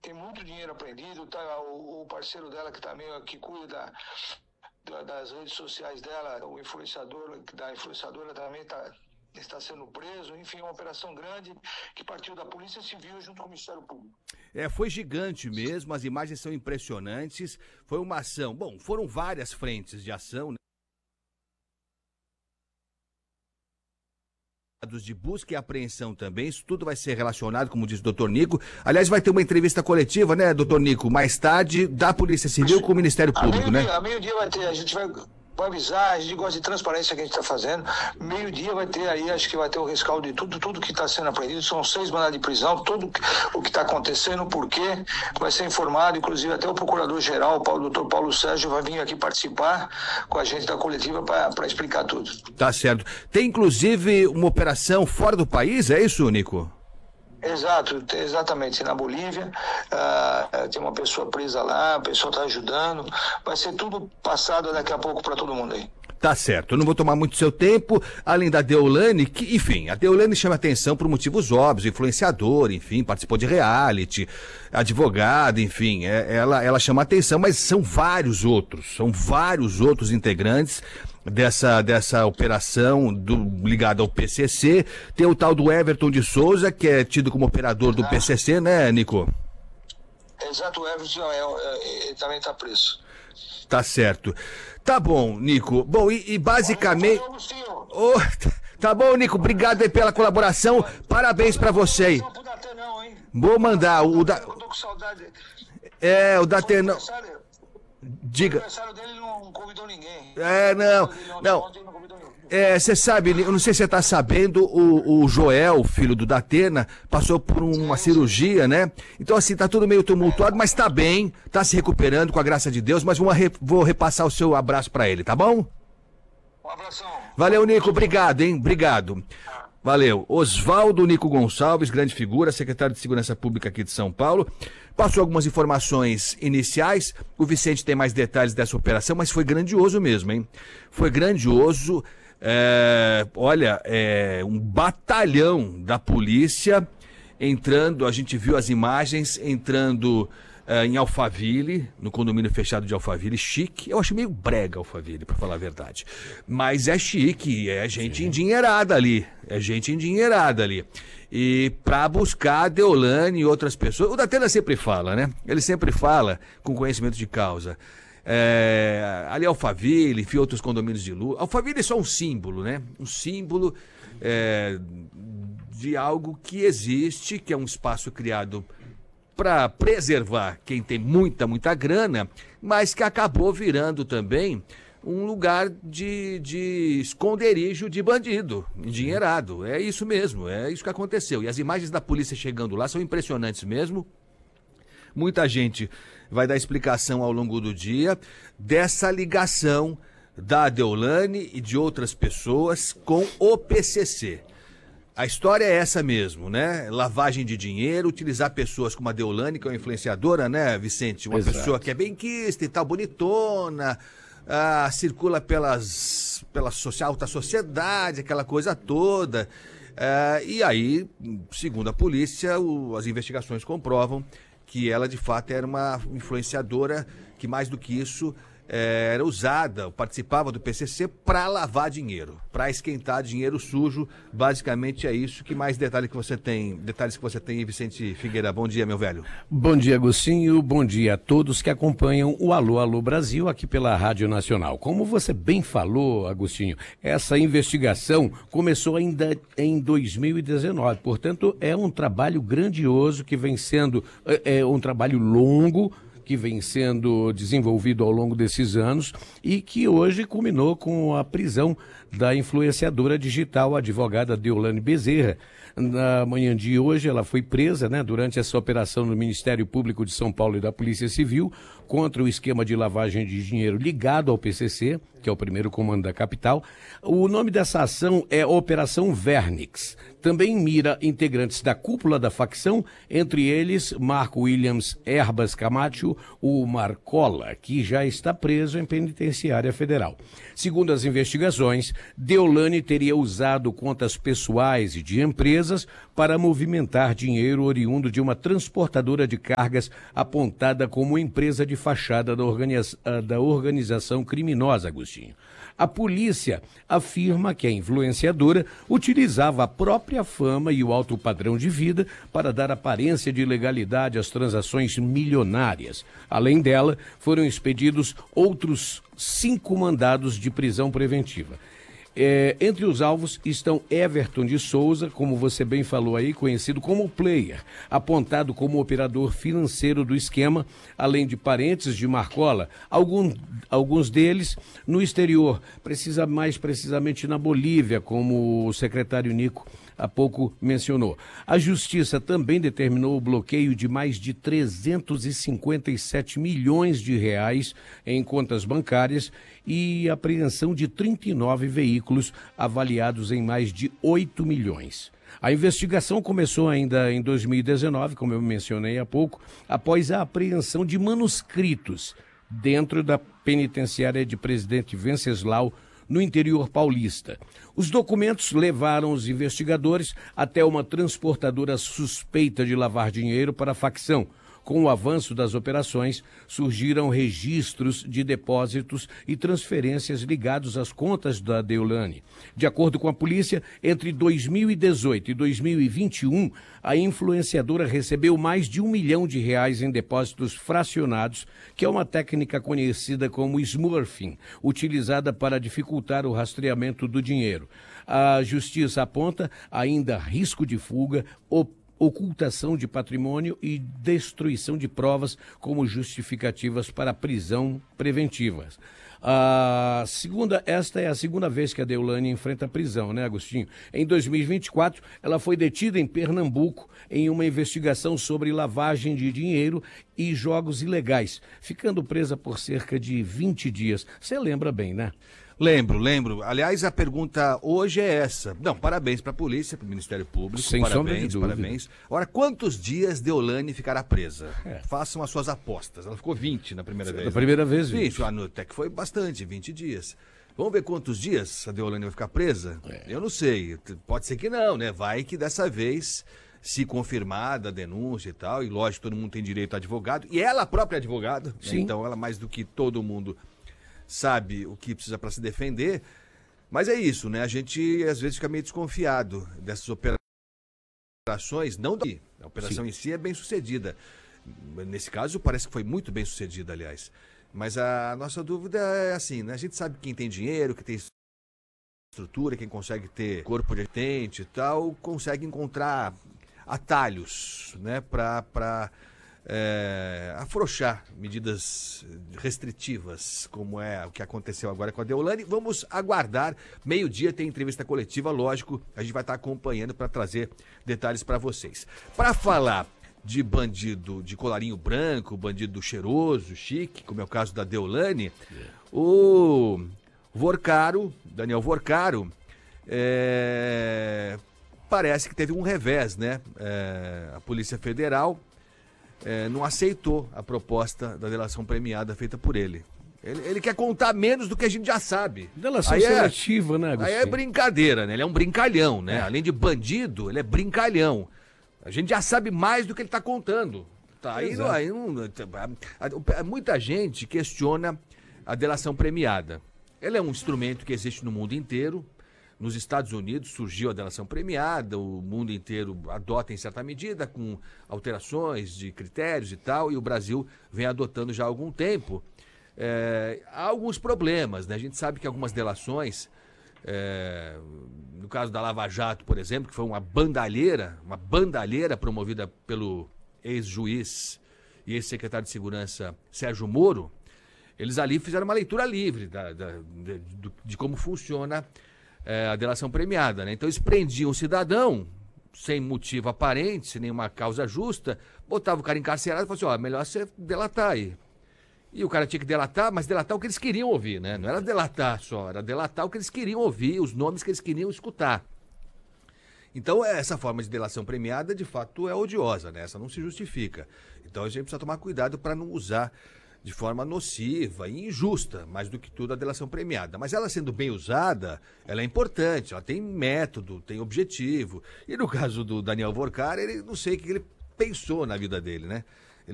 tem muito dinheiro apreendido, tá? O parceiro dela que cuida das redes sociais dela, o influenciador da influenciadora também está sendo preso. Enfim, é uma operação grande que partiu da Polícia Civil junto com o Ministério Público. Foi gigante mesmo, as imagens são impressionantes, foi uma ação, bom, foram várias frentes de ação, né? De busca e apreensão também, isso tudo vai ser relacionado, como diz o doutor Nico. Aliás, vai ter uma entrevista coletiva, né, doutor Nico, mais tarde, da Polícia Civil com o Ministério Público, né? A meio-dia vai ter, a gente vai avisar, a gente gosta de transparência que a gente está fazendo. Meio-dia vai ter aí, acho que vai ter o rescaldo de tudo que está sendo apreendido. São 6 mandados de prisão, tudo o que está acontecendo, o porquê, vai ser informado. Inclusive até o procurador-geral, o doutor Paulo Sérgio, vai vir aqui participar com a gente da coletiva para explicar tudo. Tá certo. Tem inclusive uma operação fora do país, é isso, Nico? Exato, exatamente, na Bolívia, tem uma pessoa presa lá, o pessoal está ajudando, vai ser tudo passado daqui a pouco para todo mundo aí. Tá certo, eu não vou tomar muito seu tempo, além da Deolane, que, enfim, a Deolane chama atenção por motivos óbvios, influenciador, enfim, participou de reality, advogada, enfim, ela chama atenção, mas são vários outros integrantes dessa operação ligada ao PCC. Tem o tal do Everton de Souza, que é tido como operador do PCC, né, Nico? Exato, o Everton ele também está preso. Tá certo. Tá bom, Nico. Bom, e basicamente... Tá bom, Nico, obrigado aí pela colaboração, parabéns pra você aí. Vou mandar o da... Eu tô com saudade. O Datena... Diga. O aniversário dele não convidou ninguém. Não. Você sabe, eu não sei se você tá sabendo, o Joel, filho do Datena, passou por uma cirurgia, né? Então, assim, tá tudo meio tumultuado, mas tá bem, tá se recuperando com a graça de Deus, mas vou repassar o seu abraço pra ele, tá bom? Um abração. Valeu, Nico, obrigado, hein? Obrigado. Valeu. Oswaldo Nico Gonçalves, grande figura, secretário de Segurança Pública aqui de São Paulo. Passou algumas informações iniciais. O Vicente tem mais detalhes dessa operação, mas foi grandioso mesmo, hein? Foi grandioso. Um batalhão da polícia entrando, a gente viu as imagens, entrando em Alphaville, no condomínio fechado de Alphaville, chique. Eu acho meio brega Alphaville, pra falar a verdade. Mas é chique, é gente endinheirada ali. E pra buscar a Deolane e outras pessoas. O Datena sempre fala, né? Ele sempre fala com conhecimento de causa. Ali Alphaville, enfim, outros condomínios de luxo. Alphaville é só um símbolo, né? Um símbolo de algo que existe, que é um espaço criado para preservar quem tem muita grana, mas que acabou virando também um lugar de esconderijo de bandido, endinheirado. É isso mesmo, é isso que aconteceu. E as imagens da polícia chegando lá são impressionantes mesmo. Muita gente vai dar explicação ao longo do dia dessa ligação da Deolane e de outras pessoas com o PCC. A história é essa mesmo, né? Lavagem de dinheiro, utilizar pessoas como a Deolane, que é uma influenciadora, né, Vicente? Uma pessoa que é benquista e tal, bonitona, circula pela alta sociedade, aquela coisa toda. E aí, segundo a polícia, as investigações comprovam que ela, de fato, era uma influenciadora que, mais do que isso, era usada, participava do PCC para lavar dinheiro, para esquentar dinheiro sujo. Basicamente é isso. Que mais detalhes que você tem, Vicente Figueira? Bom dia, meu velho. Bom dia, Agostinho. Bom dia a todos que acompanham o Alô, Alô Brasil aqui pela Rádio Nacional. Como você bem falou, Agostinho, essa investigação começou ainda em 2019. Portanto, é um trabalho grandioso que vem sendo um trabalho longo, que vem sendo desenvolvido ao longo desses anos e que hoje culminou com a prisão da influenciadora digital, a advogada Deolane Bezerra. Na manhã de hoje ela foi presa, durante essa operação do Ministério Público de São Paulo e da Polícia Civil contra o esquema de lavagem de dinheiro ligado ao PCC. que é o primeiro comando da capital. O nome dessa ação é Operação Vernix. Também mira integrantes da cúpula da facção, entre eles Marco Williams Herbas Camacho, o Marcola, que já está preso em penitenciária federal. Segundo as investigações, Deolane teria usado contas pessoais e de empresas para movimentar dinheiro oriundo de uma transportadora de cargas apontada como empresa de fachada da organização criminosa, Agostinho. A polícia afirma que a influenciadora utilizava a própria fama e o alto padrão de vida para dar aparência de legalidade às transações milionárias. Além dela, foram expedidos outros 5 mandados de prisão preventiva. Entre os alvos estão Everton de Souza, como você bem falou aí, conhecido como Player, apontado como operador financeiro do esquema, além de parentes de Marcola, alguns deles no exterior, mais precisamente na Bolívia, como o secretário Nico há pouco mencionou. A Justiça também determinou o bloqueio de mais de 357 milhões de reais em contas bancárias e apreensão de 39 veículos avaliados em mais de 8 milhões. A investigação começou ainda em 2019, como eu mencionei há pouco, após a apreensão de manuscritos dentro da penitenciária de Presidente Venceslau, no interior paulista. Os documentos levaram os investigadores até uma transportadora suspeita de lavar dinheiro para a facção. Com o avanço das operações, surgiram registros de depósitos e transferências ligados às contas da Deolane. De acordo com a polícia, entre 2018 e 2021, a influenciadora recebeu mais de R$1 milhão em depósitos fracionados, que é uma técnica conhecida como smurfing, utilizada para dificultar o rastreamento do dinheiro. A justiça aponta ainda risco de fuga, ocultação de patrimônio e destruição de provas como justificativas para prisão preventiva. Esta é a segunda vez que a Deolane enfrenta prisão, né, Agostinho? Em 2024, ela foi detida em Pernambuco em uma investigação sobre lavagem de dinheiro e jogos ilegais, ficando presa por cerca de 20 dias. Você lembra bem, né? Lembro. Aliás, a pergunta hoje é essa. Não, parabéns para a polícia, para o Ministério Público. Sem sombra de dúvida. Parabéns. Ora, quantos dias Deolane ficará presa? Façam as suas apostas. Ela ficou 20 na primeira vez. Na primeira vez, 20. Até que foi bastante, 20 dias. Vamos ver quantos dias a Deolane vai ficar presa? Eu não sei. Pode ser que não, né? Vai que dessa vez, se confirmada a denúncia e tal, e lógico, todo mundo tem direito a advogado, e ela própria é advogada, né? Então ela mais do que todo mundo sabe o que precisa para se defender, mas é isso, né? A gente às vezes fica meio desconfiado dessas operações, não da a operação em si é bem sucedida. Nesse caso parece que foi muito bem sucedida, aliás. Mas a nossa dúvida é assim, né? A gente sabe quem tem dinheiro, que tem estrutura, quem consegue ter corpo de atente e tal, consegue encontrar atalhos, né? Para afrouxar medidas restritivas, como é o que aconteceu agora com a Deolane. Vamos aguardar. Meio-dia tem entrevista coletiva, lógico, a gente vai estar acompanhando para trazer detalhes para vocês. Para falar de bandido de colarinho branco, bandido cheiroso, chique, como é o caso da Deolane, o Vorcaro, Daniel Vorcaro, parece que teve um revés, né? A Polícia Federal não aceitou a proposta da delação premiada feita por ele. Ele quer contar menos do que a gente já sabe. Delação seletiva, né, Agostinho? Aí é brincadeira, né? Ele é um brincalhão, né? Além de bandido, ele é brincalhão. A gente já sabe mais do que ele está contando. Tá? Muita gente questiona a delação premiada. Ela é um instrumento que existe no mundo inteiro. Nos Estados Unidos surgiu a delação premiada, o mundo inteiro adota em certa medida, com alterações de critérios e tal, e o Brasil vem adotando já há algum tempo. Há alguns problemas, né? A gente sabe que algumas delações, no caso da Lava Jato, por exemplo, que foi uma bandalheira promovida pelo ex-juiz e ex-secretário de Segurança Sérgio Moro, eles ali fizeram uma leitura livre de como funciona a delação premiada, né? Então eles prendiam um cidadão sem motivo aparente, sem nenhuma causa justa, botava o cara encarcerado e falava assim, melhor você delatar aí. E o cara tinha que delatar, mas delatar o que eles queriam ouvir, né? Não era delatar só, era delatar o que eles queriam ouvir, os nomes que eles queriam escutar. Então, essa forma de delação premiada, de fato, é odiosa, né? Essa não se justifica. Então, a gente precisa tomar cuidado para não usar de forma nociva e injusta, mais do que tudo, a delação premiada. Mas ela sendo bem usada, ela é importante, ela tem método, tem objetivo. E no caso do Daniel Vorcar, ele não sei o que ele pensou na vida dele, né?